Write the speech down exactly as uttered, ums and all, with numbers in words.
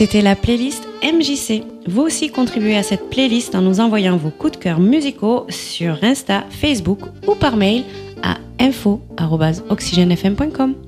C'était la playlist M J C. Vous aussi contribuez à cette playlist en nous envoyant vos coups de cœur musicaux sur Insta, Facebook ou par mail à info arobase oxygène f m point com.